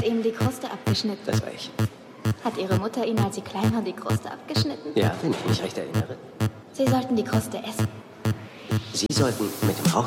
Ihnen die Kruste abgeschnitten. Das war ich. Hat Ihre Mutter Ihnen, als Sie klein waren, die Kruste abgeschnitten? Ja, wenn ich mich recht erinnere. Sie sollten die Kruste essen. Sie sollten mit dem Rauch